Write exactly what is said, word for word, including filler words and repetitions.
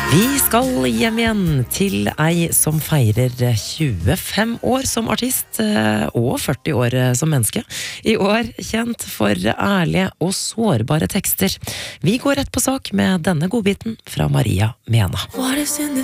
Vi skal hjem igjen til ei som feirer tjuefem år som artist og førti år som menneske. I år kjent for ærlige og sårbare tekster. Vi går rett på sak med denne godbiten fra Maria Mena.